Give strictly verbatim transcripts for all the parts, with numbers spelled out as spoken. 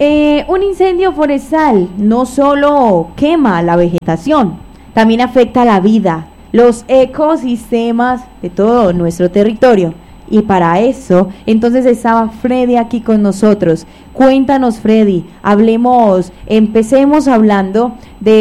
Eh, un incendio forestal no solo quema la vegetación, también afecta la vida, los ecosistemas de todo nuestro territorio. Y para eso, entonces estaba Freddy aquí con nosotros. Cuéntanos, Freddy, hablemos, empecemos hablando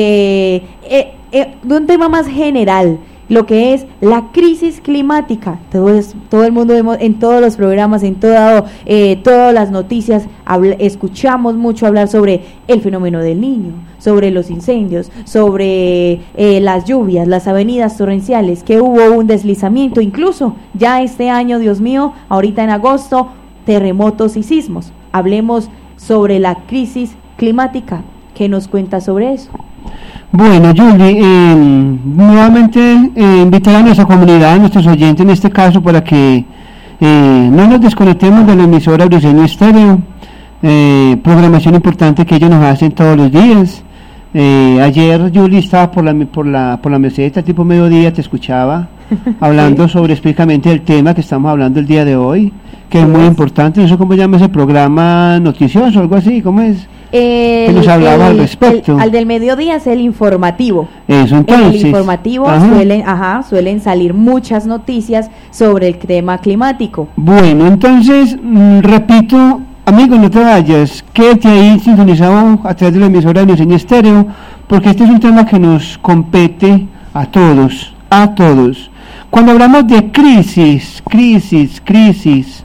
de, eh, eh, de un tema más general, lo que es la crisis climática. Todo, es, todo el mundo vemos en todos los programas, en todo, eh, todas las noticias, habla, escuchamos mucho hablar sobre el fenómeno del Niño, sobre los incendios, sobre eh, las lluvias, las avenidas torrenciales, que hubo un deslizamiento, incluso ya este año, Dios mío, ahorita en agosto, terremotos y sismos. Hablemos sobre la crisis climática. ¿Qué nos cuenta sobre eso? Bueno, Julie, eh, nuevamente eh, invitar a nuestra comunidad, a nuestros oyentes en este caso, para que eh, no nos desconectemos de la emisora Briseño Estéreo, eh, programación importante que ellos nos hacen todos los días. Eh, ayer, Julie, estaba por la por la por la meseta, tipo mediodía, te escuchaba hablando sí. sobre explícitamente el tema que estamos hablando el día de hoy, que es muy importante. No sé cómo llama ese programa noticioso, algo así, ¿cómo es? El, que nos hablaba el, al respecto. El, al del mediodía es el informativo. Eso, entonces. En el informativo ajá. suelen, ajá, suelen salir muchas noticias sobre el tema climático. Bueno, entonces, mm, repito, amigo, no te vayas, quédate ahí sintonizado a través de la emisora de Briseño Estéreo, porque este es un tema que nos compete a todos, a todos. Cuando hablamos de crisis, crisis, crisis,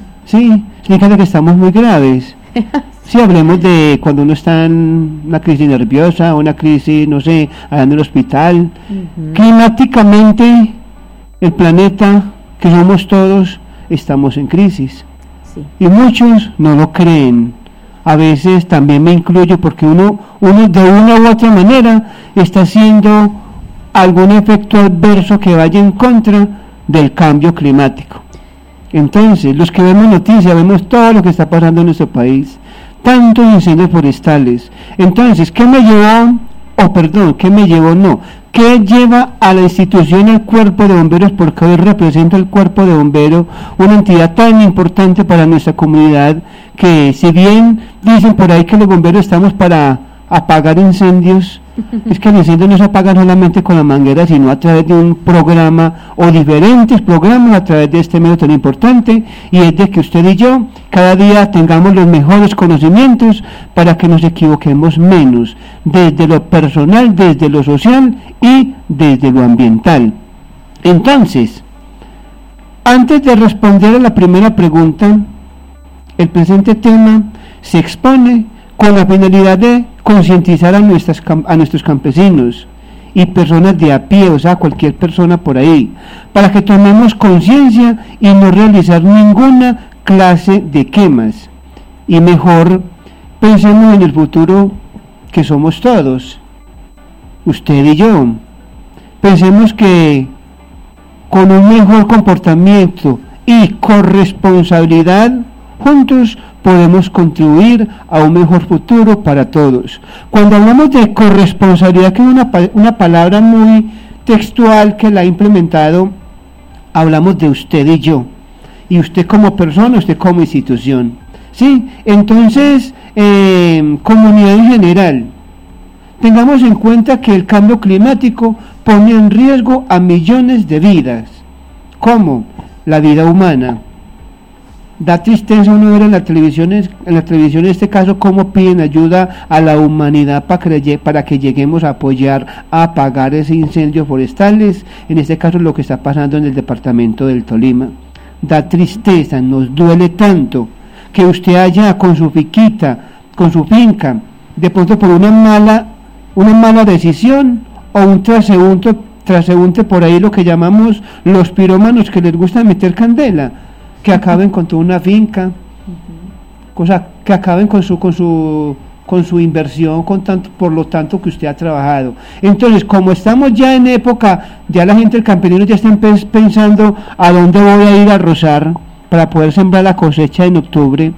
sí, significa que estamos muy graves. Si sí, hablemos de cuando uno está en una crisis nerviosa, una crisis, no sé, allá en el hospital. Uh-huh. Climáticamente, el planeta, que somos todos, estamos en crisis. Sí. Y muchos no lo creen. A veces también me incluyo porque uno, uno de una u otra manera está haciendo algún efecto adverso que vaya en contra del cambio climático. Entonces, los que vemos noticias, vemos todo lo que está pasando en nuestro país, tantos incendios forestales. Entonces, ¿qué me llevó, o oh, perdón, qué me llevó, no, qué lleva a la institución el cuerpo de bomberos? Porque hoy representa el cuerpo de bomberos, una entidad tan importante para nuestra comunidad, que si bien dicen por ahí que los bomberos estamos para apagar incendios, es que el incendio no se apaga solamente con la manguera, sino a través de un programa o diferentes programas a través de este medio tan importante, y es de que usted y yo cada día tengamos los mejores conocimientos para que nos equivoquemos menos, desde lo personal, desde lo social y desde lo ambiental. Entonces, antes de responder a la primera pregunta, el presente tema se expone con la finalidad de concientizar a nuestras a nuestros campesinos y personas de a pie, o sea, cualquier persona por ahí, para que tomemos conciencia y no realizar ninguna clase de quemas, y mejor pensemos en el futuro que somos todos, usted y yo. Pensemos que con un mejor comportamiento y corresponsabilidad, juntos podemos contribuir a un mejor futuro para todos. Cuando hablamos de corresponsabilidad, que es una, una palabra muy textual que la ha implementado, hablamos de usted y yo, y usted como persona, usted como institución, ¿sí? Entonces, eh, comunidad en general, tengamos en cuenta que el cambio climático pone en riesgo a millones de vidas, como la vida humana. Da tristeza uno ver en la televisión, en la televisión en este caso, cómo piden ayuda a la humanidad para que, para que lleguemos a apoyar a apagar ese incendios forestales, en este caso lo que está pasando en el departamento del Tolima. Da tristeza, nos duele tanto que usted allá con su finquita, con su finca, de pronto por una mala, una mala decisión o un transeúnte, transeúnte por ahí, lo que llamamos los pirómanos que les gusta meter candela, que acaben con toda una finca, uh-huh. cosa que acaben con su con su con su inversión, con tanto, por lo tanto que usted ha trabajado. Entonces, como estamos ya en época, ya la gente, el campesino ya está pensando a dónde voy a ir a rozar para poder sembrar la cosecha en octubre.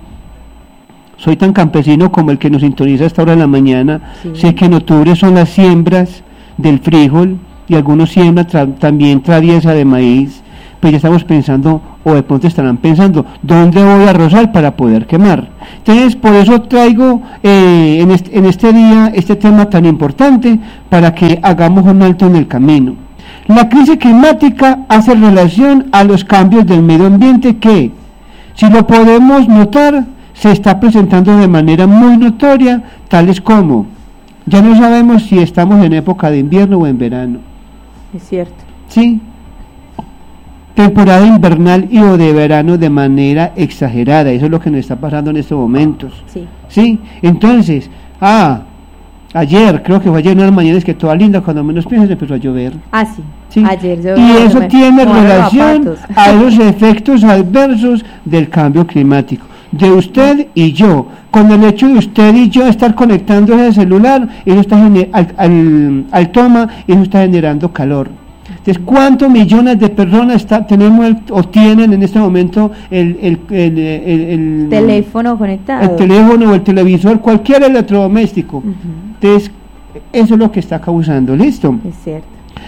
Soy tan campesino como el que nos sintoniza a esta hora de la mañana. Sí. Sé que en octubre son las siembras del frijol y algunos siembran tra- también traviesa de maíz. pues ya estamos pensando, o de pronto estarán pensando, ¿dónde voy a rozar para poder quemar? Entonces, por eso traigo eh, en, este, en este día este tema tan importante, para que hagamos un alto en el camino. La crisis climática hace relación a los cambios del medio ambiente que, si lo podemos notar, se está presentando de manera muy notoria, tales como, ya no sabemos si estamos en época de invierno o en verano. Es cierto. Sí. Temporada invernal y o de verano de manera exagerada, eso es lo que nos está pasando en estos momentos. Sí. Sí, entonces, ah, ayer, creo que fue ayer, unas mañanas que toda linda, cuando menos piensas empezó a llover. Ah, sí. Sí. Ayer yo y eso me, tiene me relación zapatos. a los efectos adversos del cambio climático, de usted y yo. Con el hecho de usted y yo estar conectando ese celular, eso está gener- al, al, al toma, eso está generando calor. Entonces, ¿cuántos millones de personas está, tenemos el, o tienen en este momento el, el, el, el, el Teléfono conectado. el teléfono o el televisor, cualquier electrodoméstico? Uh-huh. Entonces, eso es lo que está causando, ¿listo? Es cierto.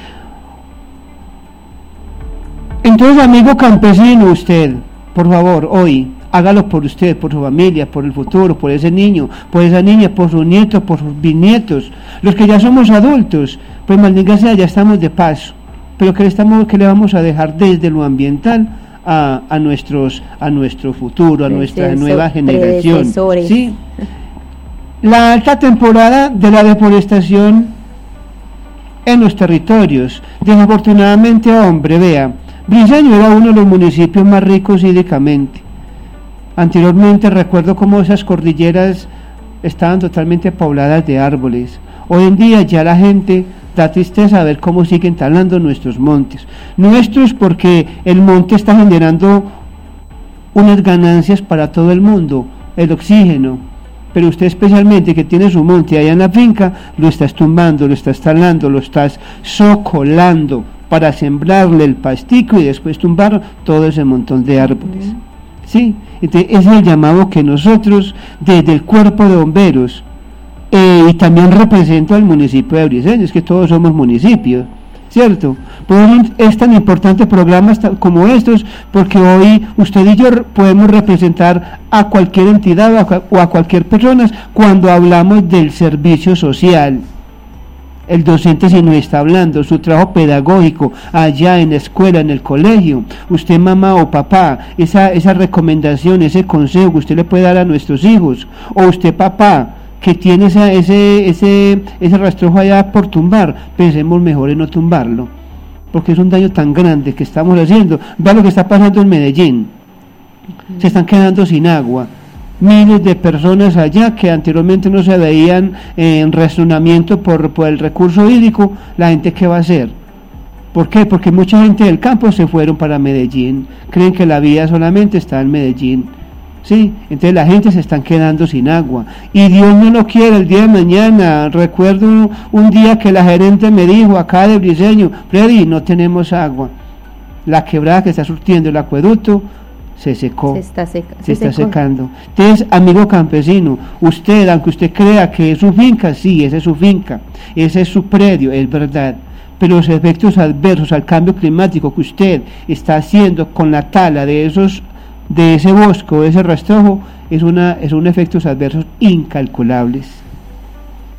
Entonces, amigo campesino, usted, por favor, hoy, hágalo por usted, por su familia, por el futuro, por ese niño, por esa niña, por sus nietos, por sus bisnietos. Los que ya somos adultos, pues maldita sea, ya estamos de paso. Pero que le, estamos, que le vamos a dejar desde lo ambiental a, a, nuestros, a nuestro futuro, a nuestra Predecesor- nueva generación. predecesores. ¿Sí? La alta temporada de la deforestación en los territorios. Desafortunadamente, hombre, vea, Briseño era uno de los municipios más ricos hídricamente. Anteriormente recuerdo cómo esas cordilleras estaban totalmente pobladas de árboles. Hoy en día ya la gente da tristeza ver cómo siguen talando nuestros montes. Nuestros porque el monte está generando unas ganancias para todo el mundo, el oxígeno. Pero usted especialmente que tiene su monte allá en la finca, lo estás tumbando, lo estás talando, lo estás socolando para sembrarle el pastico y después tumbar todo ese montón de árboles. Uh-huh. ¿Sí? Entonces, ese es el llamado que nosotros, desde el cuerpo de bomberos, eh, y también represento al municipio de Briseño, es que todos somos municipios, ¿cierto? Por eso es tan importante programas como estos, porque hoy usted y yo podemos representar a cualquier entidad o a cualquier persona cuando hablamos del servicio social. El docente, si nos está hablando, su trabajo pedagógico allá en la escuela, en el colegio, usted mamá o papá, esa, esa recomendación, ese consejo que usted le puede dar a nuestros hijos, o usted papá, que tiene esa, ese, ese, ese rastrojo allá por tumbar, pensemos mejor en no tumbarlo, porque es un daño tan grande que estamos haciendo. Vea lo que está pasando en Medellín, uh-huh. Se están quedando sin agua. Miles de personas allá que anteriormente no se veían eh, en razonamiento por, por el recurso hídrico, la gente ¿qué va a hacer? ¿Por qué? Porque mucha gente del campo se fueron para Medellín, creen que la vida solamente está en Medellín, ¿sí? Entonces la gente se están quedando sin agua, y Dios no lo quiere el día de mañana. Recuerdo un, un día que la gerente me dijo acá de Briseño, Freddy, no tenemos agua, la quebrada que está surtiendo el acueducto se secó, se está, seca, se se está secó. secando. Entonces, amigo campesino, usted, aunque usted crea que es su finca, sí, esa es su finca, ese es su predio, es verdad, pero los efectos adversos al cambio climático que usted está haciendo con la tala de esos, de ese bosque, de ese rastrojo, es una, es un efectos adversos incalculables.